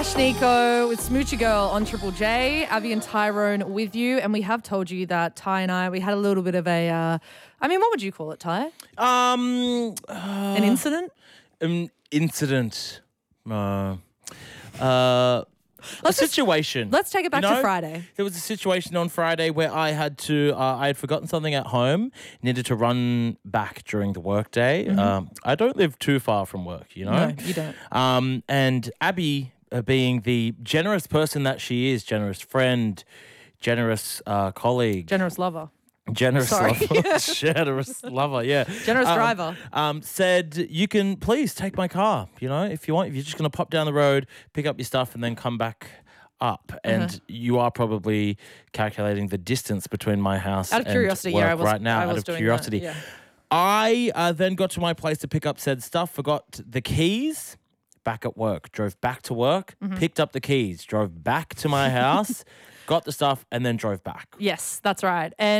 Ash Nico with Smoochie Girl on Triple J. Abby and Tyrone with you. And we have told you that Ty and I, we had a little bit of a, what would you call it, Ty? An incident? An incident. A situation. Let's take it back to Friday. There was a situation on Friday where I had forgotten something at home, needed to run back during the workday. I don't live too far from work, you know? No, you don't. And Abby, being the generous person that she is, generous friend, generous colleague. Generous lover. Generous lover. Generous lover, yeah. Generous driver. Said, you can please take my car, you know, if you want. If you're just going to pop down the road, pick up your stuff and then come back up. And you are probably calculating the distance between my house out of curiosity, and work right now. Out of curiosity. That, yeah. I then got to my place to pick up said stuff, forgot the keys, back at work, drove back to work, picked up the keys, drove back to my house, got the stuff and then drove back. Yes, that's right. And